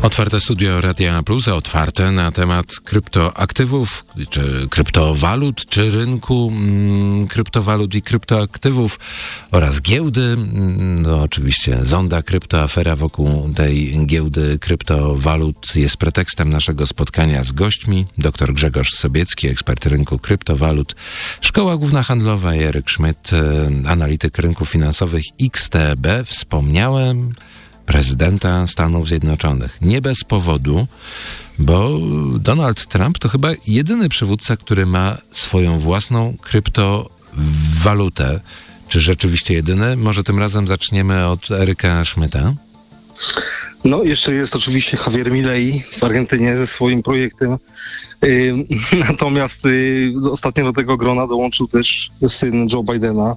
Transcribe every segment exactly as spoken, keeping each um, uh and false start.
Otwarte studio Radia Plus, otwarte na temat kryptoaktywów, czy kryptowalut, czy rynku mm, kryptowalut i kryptoaktywów oraz giełdy. No oczywiście zonda kryptoafera wokół tej giełdy kryptowalut jest pretekstem naszego spotkania z gośćmi. Dr Grzegorz Sobiecki, ekspert rynku kryptowalut, Szkoła Główna Handlowa, i Eryk Szmyt, analityk rynków finansowych X T B. Wspomniałem prezydenta Stanów Zjednoczonych. Nie bez powodu, bo Donald Trump to chyba jedyny przywódca, który ma swoją własną kryptowalutę. Czy rzeczywiście jedyny? Może tym razem zaczniemy od Eryka Szmyta. No, jeszcze jest oczywiście Javier Milei w Argentynie ze swoim projektem. Yy, natomiast yy, ostatnio do tego grona dołączył też syn Joe Bidena,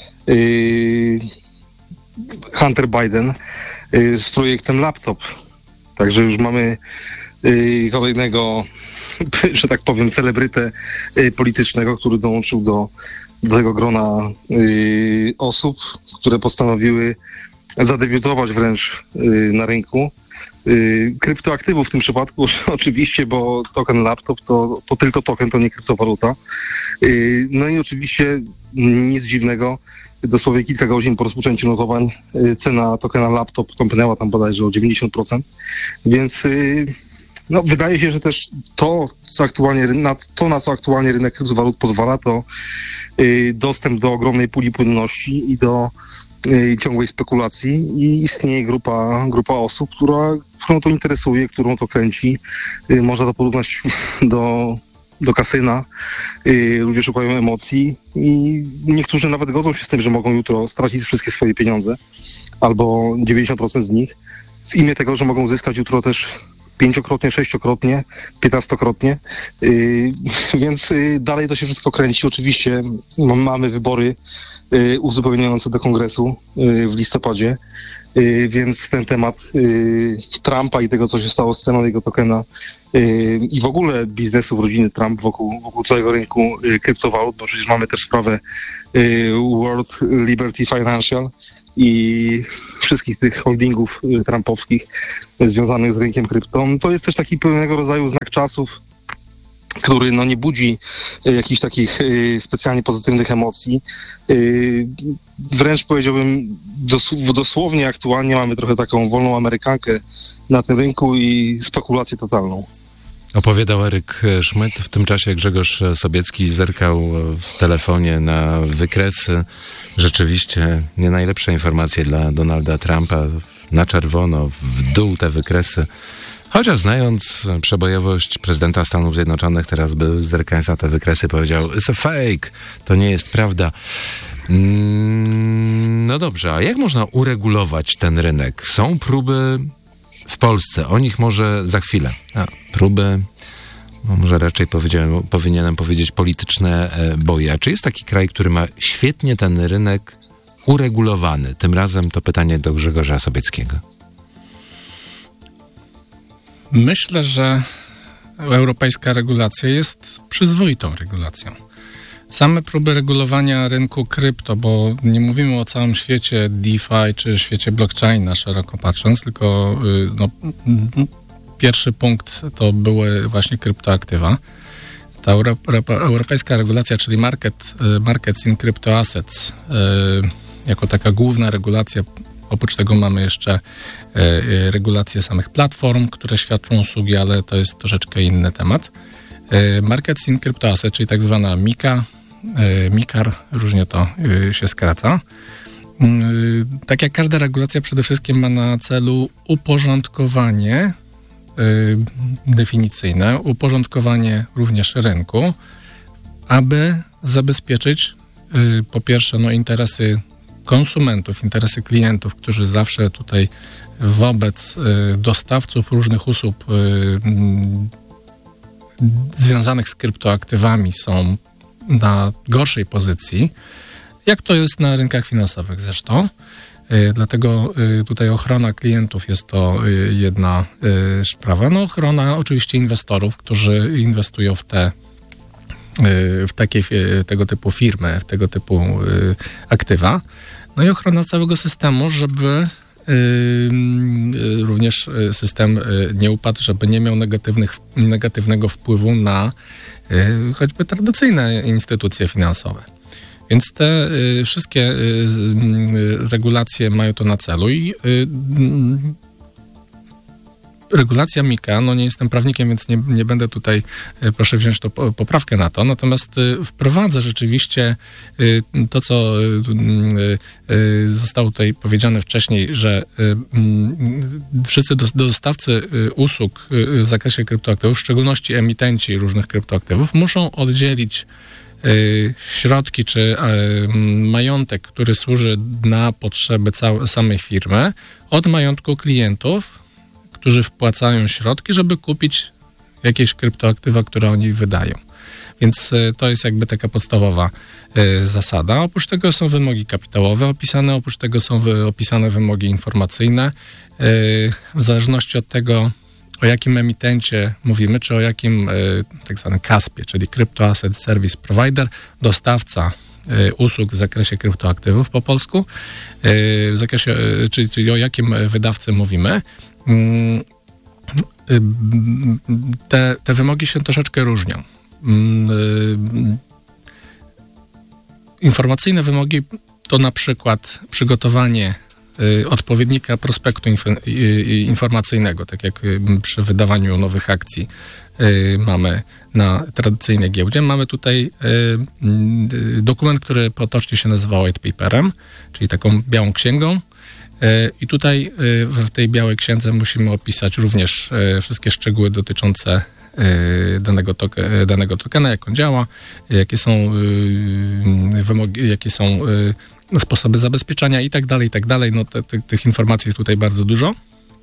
yy, Hunter Biden, yy, z projektem Laptop. Także już mamy yy, kolejnego, że tak powiem, celebrytę yy, politycznego, który dołączył do, do tego grona yy, osób, które postanowiły zadebiutować wręcz yy, na rynku yy, kryptoaktywów w tym przypadku oczywiście, bo token Laptop to, to tylko token, to nie kryptowaluta. Yy, no i oczywiście nic dziwnego, dosłownie kilka godzin po rozpoczęciu notowań yy, cena tokena Laptop tąpnęła tam bodajże o dziewięćdziesiąt procent, więc yy, no, wydaje się, że też to, co aktualnie, na, to, na co aktualnie rynek kryptowalut pozwala, to yy, dostęp do ogromnej puli płynności i do yy, ciągłej spekulacji, i istnieje grupa, grupa osób, która, którą to interesuje, którą to kręci. Yy, można to porównać do, do kasyna. Yy, ludzie szukają emocji i niektórzy nawet godzą się z tym, że mogą jutro stracić wszystkie swoje pieniądze albo dziewięćdziesiąt procent z nich w imię tego, że mogą zyskać jutro też pięciokrotnie, sześciokrotnie, piętnastokrotnie, yy, więc yy, dalej to się wszystko kręci. Oczywiście m- mamy wybory yy, uzupełniające do kongresu yy, w listopadzie, yy, więc ten temat yy, Trumpa i tego, co się stało z ceną jego tokena yy, i w ogóle biznesu rodziny Trump wokół, wokół całego rynku yy, kryptowalut, bo przecież mamy też sprawę yy, World Liberty Financial i wszystkich tych holdingów trumpowskich związanych z rynkiem krypto. To jest też taki pewnego rodzaju znak czasów, który no nie budzi jakichś takich y, specjalnie pozytywnych emocji. Y, wręcz powiedziałbym dos- dosłownie aktualnie mamy trochę taką wolną amerykankę na tym rynku i spekulację totalną. Opowiadał Eryk Szmyt. W tym czasie Grzegorz Sobiecki zerkał w telefonie na wykresy. Rzeczywiście nie najlepsze informacje dla Donalda Trumpa. Na czerwono, w dół te wykresy. Chociaż znając przebojowość prezydenta Stanów Zjednoczonych, teraz by zerkając na te wykresy powiedział: it's a fake, to nie jest prawda. No dobrze, a jak można uregulować ten rynek? Są próby w Polsce, o nich może za chwilę. A, próby, no może raczej powiedziałem, powinienem powiedzieć polityczne boje. A czy jest taki kraj, który ma świetnie ten rynek uregulowany? Tym razem to pytanie do Grzegorza Sobieckiego. Myślę, że europejska regulacja jest przyzwoitą regulacją. Same próby regulowania rynku krypto, bo nie mówimy o całym świecie DeFi czy świecie blockchaina szeroko patrząc, tylko no, pierwszy punkt to były właśnie kryptoaktywa. Ta Euro- europejska regulacja, czyli market, Markets in Crypto Assets, jako taka główna regulacja. Oprócz tego mamy jeszcze regulację samych platform, które świadczą usługi, ale to jest troszeczkę inny temat. Markets in Crypto Assets, czyli tak zwana MiCA, MiCAR, różnie to się skraca. Tak jak każda regulacja, przede wszystkim ma na celu uporządkowanie definicyjne, uporządkowanie również rynku, aby zabezpieczyć po pierwsze no, interesy konsumentów, interesy klientów, którzy zawsze tutaj wobec dostawców różnych usług związanych z kryptoaktywami są na gorszej pozycji, jak to jest na rynkach finansowych zresztą. Dlatego tutaj ochrona klientów jest to jedna sprawa. No ochrona oczywiście inwestorów, którzy inwestują w te w takie, tego typu firmy, w tego typu aktywa. No i ochrona całego systemu, żeby również również system nie upadł, żeby nie miał negatywnych, negatywnego wpływu na choćby tradycyjne instytucje finansowe. Więc te y, wszystkie y, y, regulacje mają to na celu i y, y, regulacja mika, no nie jestem prawnikiem, więc nie, nie będę tutaj, y, proszę wziąć to po, poprawkę na to, natomiast y, wprowadza rzeczywiście y, to, co y, y, y, zostało tutaj powiedziane wcześniej, że y, y, wszyscy do, dostawcy y, usług y, w zakresie kryptoaktywów, w szczególności emitenci różnych kryptoaktywów, muszą oddzielić środki czy majątek, który służy na potrzeby całej, samej firmy, od majątku klientów, którzy wpłacają środki, żeby kupić jakieś kryptoaktywa, które oni wydają. Więc to jest jakby taka podstawowa zasada. Oprócz tego są wymogi kapitałowe opisane, oprócz tego są opisane wymogi informacyjne. W zależności od tego, o jakim emitencie mówimy, czy o jakim y, tak zwanym kaspie, czyli Crypto Asset Service Provider, dostawca y, usług w zakresie kryptoaktywów po polsku, y, w zakresie, y, czyli, czyli o jakim wydawcy mówimy. Y, y, te, te wymogi się troszeczkę różnią. Y, y, informacyjne wymogi to na przykład przygotowanie odpowiednika prospektu inf- informacyjnego, tak jak przy wydawaniu nowych akcji mamy na tradycyjnej giełdzie. Mamy tutaj dokument, który potocznie się nazywa white paperem, czyli taką białą księgą. I tutaj w tej białej księdze musimy opisać również wszystkie szczegóły dotyczące danego, toke, danego tokena, jak on działa, jakie są wymogi, jakie są sposoby zabezpieczania i tak dalej, i tak dalej. No te, te, tych informacji jest tutaj bardzo dużo.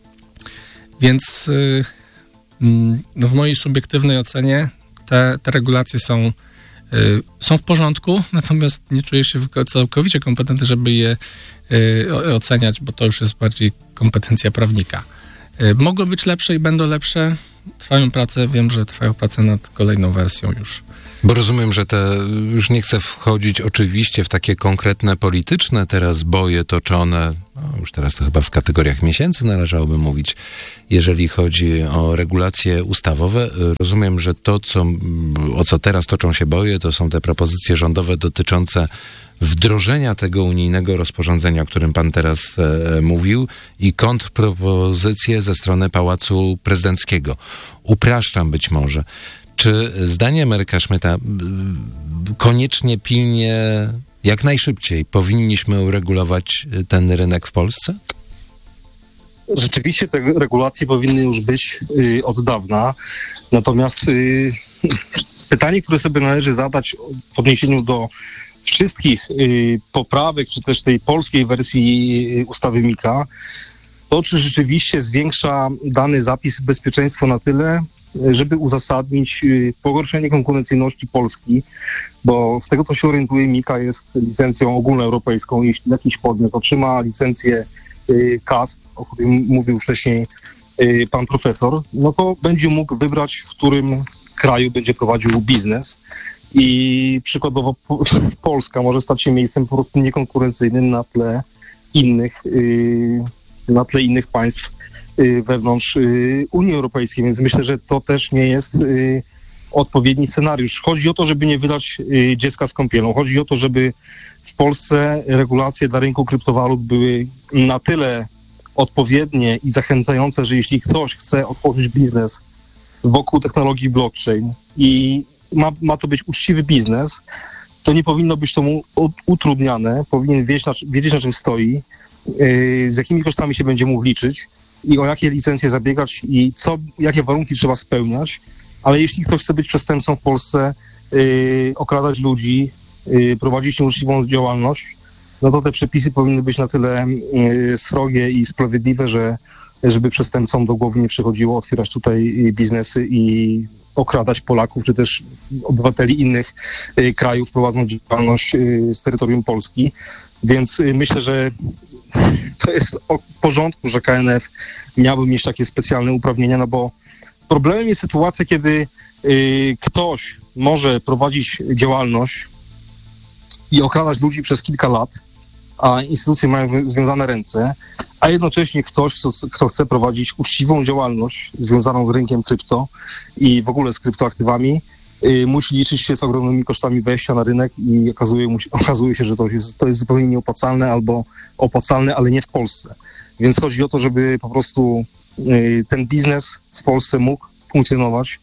Więc no w mojej subiektywnej ocenie te, te regulacje są, są w porządku, natomiast nie czuję się całkowicie kompetentny, żeby je oceniać, bo to już jest bardziej kompetencja prawnika. Mogły być lepsze i będą lepsze. Trwają prace, wiem, że trwają prace nad kolejną wersją już. Bo rozumiem, że te, już nie chcę wchodzić oczywiście w takie konkretne polityczne teraz boje toczone, no już teraz to chyba w kategoriach miesięcy należałoby mówić, jeżeli chodzi o regulacje ustawowe. Rozumiem, że to, co, o co teraz toczą się boje, to są te propozycje rządowe dotyczące wdrożenia tego unijnego rozporządzenia, o którym pan teraz e, mówił, i kontrpropozycje ze strony Pałacu Prezydenckiego. Upraszczam być może. Czy zdaniem Eryka Szmyta koniecznie, pilnie, jak najszybciej powinniśmy uregulować ten rynek w Polsce? Rzeczywiście te regulacje powinny już być y, od dawna. Natomiast y, pytanie, które sobie należy zadać w odniesieniu do wszystkich y, poprawek, czy też tej polskiej wersji y, ustawy Mika, to czy rzeczywiście zwiększa dany zapis bezpieczeństwo na tyle, żeby uzasadnić pogorszenie konkurencyjności Polski, bo z tego, co się orientuje, Mika jest licencją ogólnoeuropejską. Jeśli jakiś podmiot otrzyma licencję K A S P, o którym mówił wcześniej pan profesor, no to będzie mógł wybrać, w którym kraju będzie prowadził biznes. I przykładowo Polska może stać się miejscem po prostu niekonkurencyjnym na tle innych, na tle innych państw wewnątrz Unii Europejskiej, więc myślę, że to też nie jest odpowiedni scenariusz. Chodzi o to, żeby nie wylać dziecka z kąpielą. Chodzi o to, żeby w Polsce regulacje dla rynku kryptowalut były na tyle odpowiednie i zachęcające, że jeśli ktoś chce otworzyć biznes wokół technologii blockchain i ma, ma to być uczciwy biznes, to nie powinno być to mu utrudniane. Powinien wiedzieć, na, wiedzieć, na czym stoi, z jakimi kosztami się będzie mógł liczyć i o jakie licencje zabiegać i co, jakie warunki trzeba spełniać. Ale jeśli ktoś chce być przestępcą w Polsce, yy, okradać ludzi, yy, prowadzić nieuczciwą działalność, no to te przepisy powinny być na tyle yy, srogie i sprawiedliwe, że żeby przestępcom do głowy nie przychodziło otwierać tutaj biznesy i okradać Polaków, czy też obywateli innych yy, krajów, prowadząc działalność yy, z terytorium Polski. Więc yy, myślę, że to jest w porządku, że K N F miałby mieć takie specjalne uprawnienia, no bo problemem jest sytuacja, kiedy y, ktoś może prowadzić działalność i okradać ludzi przez kilka lat a instytucje mają związane ręce, a jednocześnie ktoś, kto, kto chce prowadzić uczciwą działalność związaną z rynkiem krypto i w ogóle z kryptoaktywami, y, musi liczyć się z ogromnymi kosztami wejścia na rynek i okazuje, mu się, okazuje się, że to jest, to jest zupełnie nieopłacalne albo opłacalne, ale nie w Polsce. Więc chodzi o to, żeby po prostu y, ten biznes w Polsce mógł funkcjonować,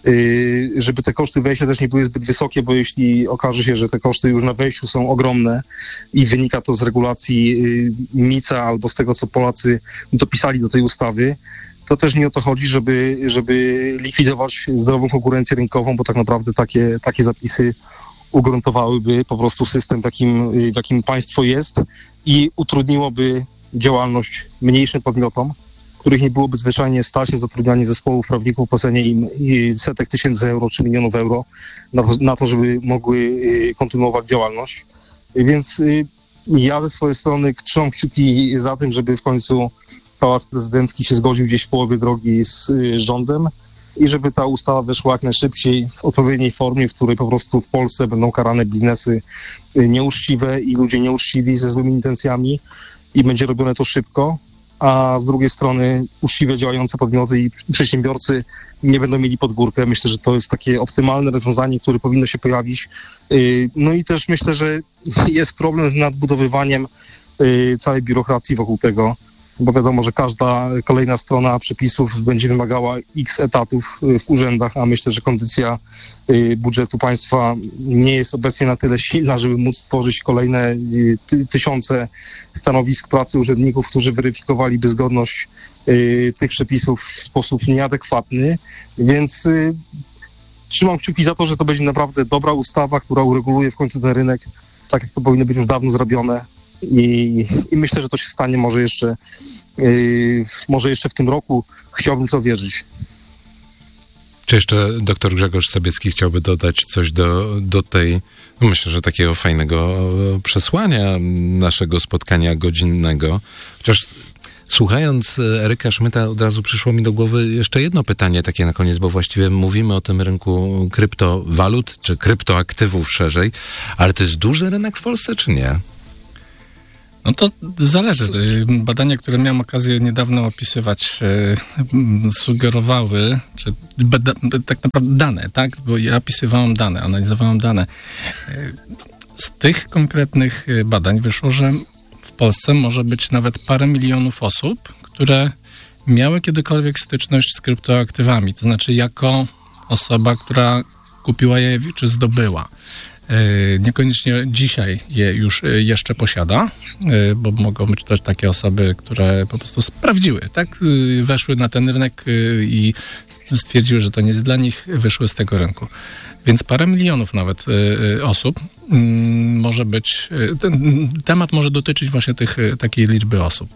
y, żeby te koszty wejścia też nie były zbyt wysokie, bo jeśli okaże się, że te koszty już na wejściu są ogromne i wynika to z regulacji y, MiCA albo z tego, co Polacy dopisali do tej ustawy, to też nie o to chodzi, żeby, żeby likwidować zdrową konkurencję rynkową, bo tak naprawdę takie, takie zapisy ugruntowałyby po prostu system, w jakim, w jakim państwo jest i utrudniłoby działalność mniejszym podmiotom, których nie byłoby zwyczajnie stać na zatrudnianie zespołów prawników, płacenie im setek tysięcy euro czy milionów euro na to, na to, żeby mogły kontynuować działalność. Więc ja ze swojej strony trzymam kciuki za tym, żeby w końcu Pałac Prezydencki się zgodził gdzieś w połowie drogi z rządem i żeby ta ustawa weszła jak najszybciej w odpowiedniej formie, w której po prostu w Polsce będą karane biznesy nieuczciwe i ludzie nieuczciwi ze złymi intencjami i będzie robione to szybko, a z drugiej strony uczciwie działające podmioty i przedsiębiorcy nie będą mieli pod górkę. Myślę, że to jest takie optymalne rozwiązanie, które powinno się pojawić. No i też myślę, że jest problem z nadbudowywaniem całej biurokracji wokół tego, bo wiadomo, że każda kolejna strona przepisów będzie wymagała x etatów w urzędach, a myślę, że kondycja budżetu państwa nie jest obecnie na tyle silna, żeby móc stworzyć kolejne ty- tysiące stanowisk pracy urzędników, którzy weryfikowaliby zgodność tych przepisów w sposób nieadekwatny, więc trzymam kciuki za to, że to będzie naprawdę dobra ustawa, która ureguluje w końcu ten rynek, tak jak to powinno być już dawno zrobione. I, I myślę, że to się stanie może jeszcze, yy, może jeszcze w tym roku. Chciałbym w to wierzyć. Czy jeszcze doktor Grzegorz Sobiecki chciałby dodać coś do, do tej, no myślę, że takiego fajnego przesłania naszego spotkania godzinnego. Chociaż słuchając Eryka Szmyta od razu przyszło mi do głowy jeszcze jedno pytanie takie na koniec, bo właściwie mówimy o tym rynku kryptowalut, czy kryptoaktywów szerzej, ale to jest duży rynek w Polsce, czy nie? No to zależy. Badania, które miałem okazję niedawno opisywać, sugerowały, czy bada, tak naprawdę dane, tak? Bo ja opisywałem dane, analizowałem dane. Z tych konkretnych badań wyszło, że w Polsce może być nawet parę milionów osób, które miały kiedykolwiek styczność z kryptoaktywami, to znaczy jako osoba, która kupiła je czy zdobyła. Niekoniecznie dzisiaj je już jeszcze posiada, bo mogą być też takie osoby, które po prostu sprawdziły, tak? Weszły na ten rynek i stwierdziły, że to nie jest dla nich, wyszły z tego rynku. Więc parę milionów nawet osób może być, ten temat może dotyczyć właśnie tych, takiej liczby osób.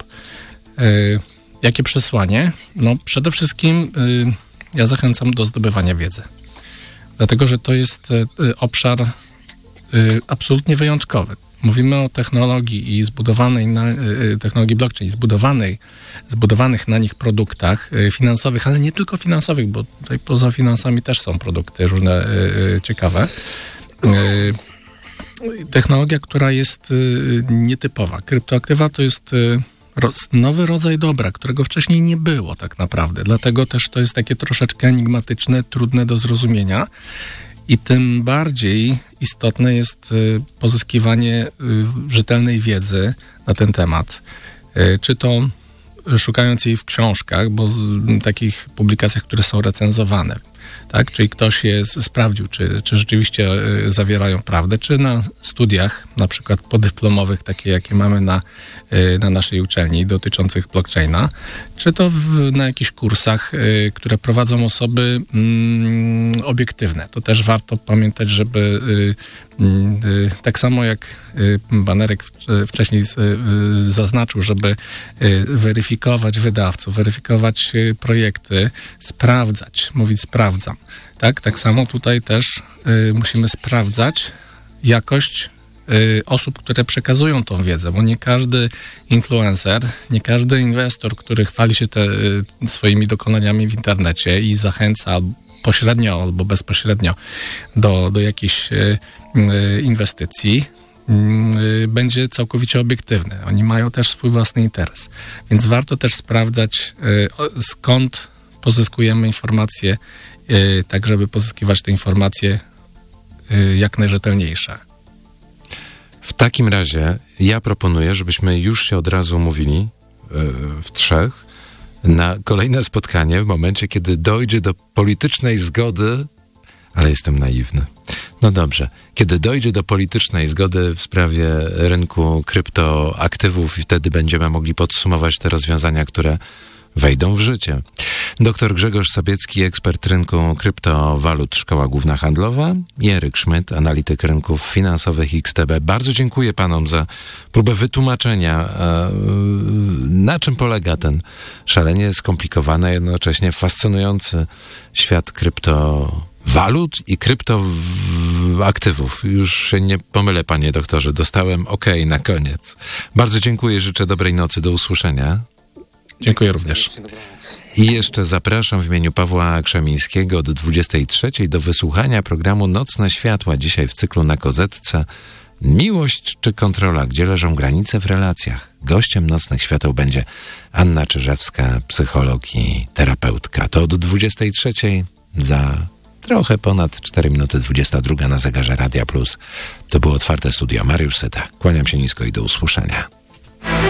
Jakie przesłanie? No przede wszystkim ja zachęcam do zdobywania wiedzy. Dlatego, że to jest obszar absolutnie wyjątkowy. Mówimy o technologii i zbudowanej na, technologii blockchain, zbudowanej, zbudowanych na nich produktach finansowych, ale nie tylko finansowych, bo tutaj poza finansami też są produkty różne ciekawe. Technologia, która jest nietypowa. Kryptoaktywa to jest nowy rodzaj dobra, którego wcześniej nie było tak naprawdę. Dlatego też to jest takie troszeczkę enigmatyczne, trudne do zrozumienia. I tym bardziej istotne jest pozyskiwanie rzetelnej wiedzy na ten temat. Czy to szukając jej w książkach, bo w takich publikacjach, które są recenzowane, tak? Czyli ktoś je sprawdził, czy, czy rzeczywiście zawierają prawdę, czy na studiach, na przykład podyplomowych, takie jakie mamy na, na naszej uczelni dotyczących blockchaina, czy to w, na jakichś kursach, które prowadzą osoby mm, obiektywne. To też warto pamiętać, żeby tak samo jak Banerek wcześniej zaznaczył, żeby weryfikować wydawców, weryfikować projekty, sprawdzać, mówić sprawdzam. Tak, tak samo tutaj też musimy sprawdzać jakość osób, które przekazują tą wiedzę, bo nie każdy influencer, nie każdy inwestor, który chwali się te swoimi dokonaniami w internecie i zachęca pośrednio albo bezpośrednio do, do jakiejś inwestycji, yy, będzie całkowicie obiektywny. Oni mają też swój własny interes. Więc warto też sprawdzać, yy, skąd pozyskujemy informacje, yy, tak żeby pozyskiwać te informacje yy, jak najrzetelniejsze. W takim razie ja proponuję, żebyśmy już się od razu umówili yy, w trzech na kolejne spotkanie w momencie, kiedy dojdzie do politycznej zgody, ale jestem naiwny. No dobrze, kiedy dojdzie do politycznej zgody w sprawie rynku kryptoaktywów i wtedy będziemy mogli podsumować te rozwiązania, które wejdą w życie. Doktor Grzegorz Sobiecki, ekspert rynku kryptowalut, Szkoła Główna Handlowa, i Eryk Szmyt, analityk rynków finansowych X T B. Bardzo dziękuję panom za próbę wytłumaczenia, na czym polega ten szalenie skomplikowany, jednocześnie fascynujący świat kryptowalut i kryptoaktywów. Już się nie pomylę, panie doktorze, dostałem OK na koniec. Bardzo dziękuję, życzę dobrej nocy, do usłyszenia. Dziękuję również. I jeszcze zapraszam w imieniu Pawła Krzemińskiego od dwudziestej trzeciej do wysłuchania programu Nocne Światła. Dzisiaj w cyklu na Kozetce Miłość czy kontrola? Gdzie leżą granice w relacjach? Gościem Nocnych Świateł będzie Anna Czyżewska, psycholog i terapeutka. To od dwudziestej trzeciej za trochę ponad cztery minuty dwudziesta druga na zegarze Radia Plus. To było Otwarte Studio. Mariusz Syta. Kłaniam się nisko i do usłyszenia.